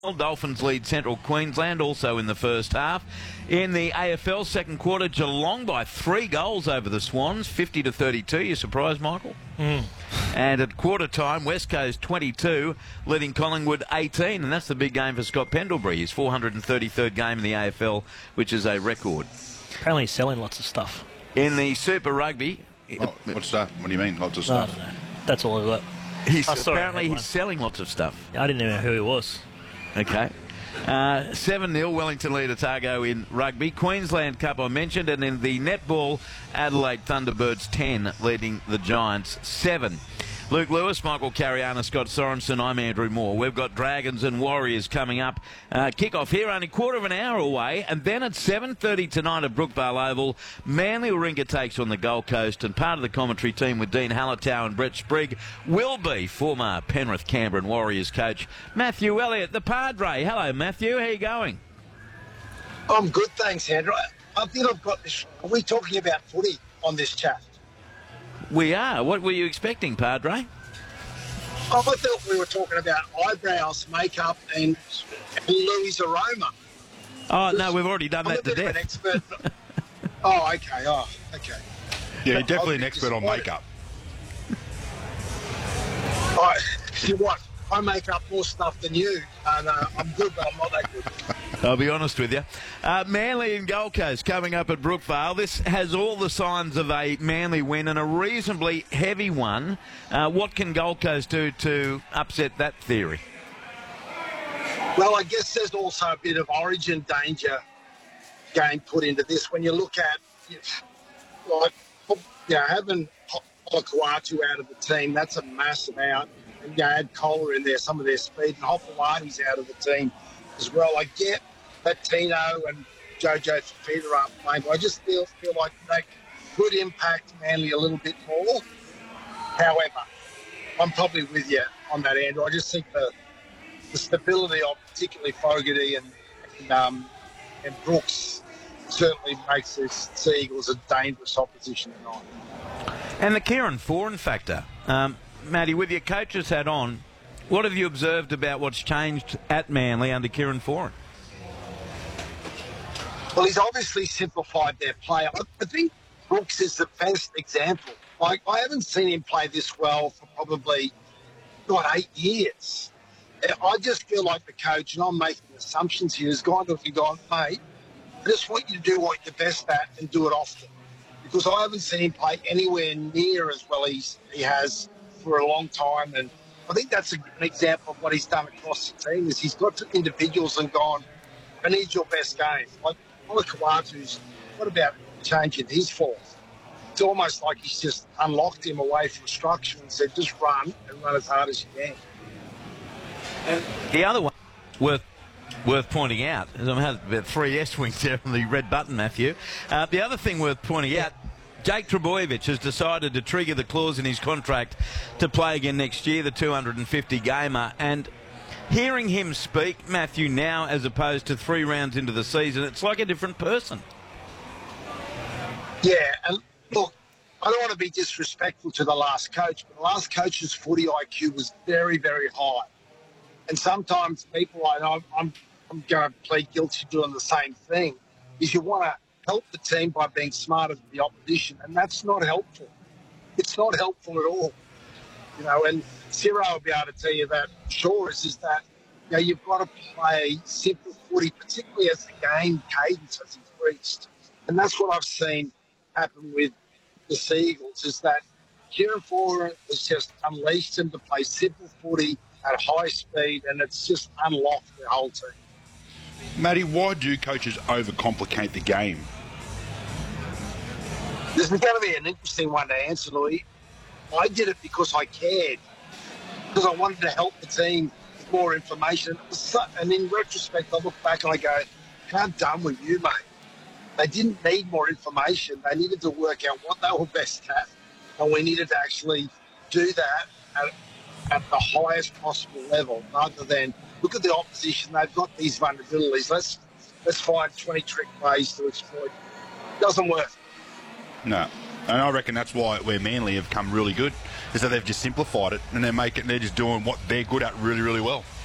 Dolphins lead Central Queensland also in the first half. In the AFL second quarter, Geelong by 3 goals over the Swans, 50-32. You surprised, Michael? And at quarter time, West Coast 22, leading Collingwood 18, and that's the big game for Scott Pendlebury. His 433rd game in the AFL, which is a record. Apparently he's selling lots of stuff. In the Super Rugby... Oh, what's that? What do you mean, lots of stuff? I don't know. That's all I've got. Apparently he's selling lots of stuff. I didn't even know who he was. Okay. 7-0 Wellington lead Otago in rugby. Queensland Cup I mentioned, and in the netball, Adelaide Thunderbirds 10 leading the Giants 7. Luke Lewis, Michael Cariana, Scott Sorensen, I'm Andrew Moore. We've got Dragons and Warriors coming up. Kick-off here, only quarter of an hour away, and then at 7:30 tonight at Brookvale Oval, Manly Warringah takes on the Gold Coast, and part of the commentary team with Dean Hallertau and Brett Sprigg will be former Penrith, Canberra and Warriors coach Matthew Elliott, the Padre. Hello, Matthew. How are you going? I'm good, thanks, Andrew. I think I've got this. Are we talking about footy on this chat? We are. What were you expecting, Padre? I thought we were talking about eyebrows, makeup, and Louis' aroma. Oh, no, we've already done that to death. I'm an expert. Oh, okay. Yeah, you're definitely an expert on makeup. You what? I make up more stuff than you, and I'm good, but I'm not that good. I'll be honest with you. Manly and Gold Coast coming up at Brookvale. This has all the signs of a Manly win and a reasonably heavy one. What can Gold Coast do to upset that theory? Well, I guess there's also a bit of origin danger game put into this. When you look at, having Olakuatu out of the team, that's a massive out. And you add Kohler in there, some of their speed, and Hopewadi's out of the team as well. I get that Tino and Jojo Fifita aren't playing, but I just feel like they could impact Manly a little bit more. However, I'm probably with you on that, Andrew. I just think the stability of particularly Fogarty and Brooks certainly makes the Sea Eagles a dangerous opposition tonight. And the Kieran Foran factor. Matty, with your coach's hat on, what have you observed about what's changed at Manly under Kieran Foran? Well, he's obviously simplified their play. I think Brooks is the best example. Like, I haven't seen him play this well for probably, 8 years. I just feel like the coach, and I'm making assumptions here, has gone to him and gone, mate, I just want you to do what you're best at and do it often. Because I haven't seen him play anywhere near as well as he has for a long time, and I think that's an example of what he's done across the team. Is he's got to individuals and gone, I need your best game. Like Olakuatu's, what about changing his form? It's almost like he's just unlocked him away from structure and said, just run and run as hard as you can. And the other one worth pointing out, as I had about 3 S-wings there on the red button, Matthew. The other thing worth pointing out, Jake Trbojevic has decided to trigger the clause in his contract to play again next year, the 250-gamer. And hearing him speak, Matthew, now as opposed to 3 rounds into the season, it's like a different person. Yeah, and look, I don't want to be disrespectful to the last coach, but the last coach's footy IQ was very, very high. And sometimes people, I'm going to plead guilty doing the same thing, is you want to help the team by being smarter than the opposition, and that's not helpful. It's not helpful at all. And Ciro will be able to tell you that, sure, is that you've got to play simple footy, particularly as the game cadence has increased. And that's what I've seen happen with the Sea Eagles, is that Kieran Foran has just unleashed them to play simple footy at high speed, and it's just unlocked the whole team. Matty, why do coaches overcomplicate the game? This is going to be an interesting one to answer, Louis. I did it because I cared, because I wanted to help the team with more information. And in retrospect, I look back and I go, how dumb were you, mate? They didn't need more information. They needed to work out what they were best at, and we needed to actually do that at the highest possible level, rather than look at the opposition. They've got these vulnerabilities. Let's find 20 trick ways to exploit. It doesn't work. No. And I reckon that's where Manly have come really good, is that they've just simplified it and they're just doing what they're good at really, really well.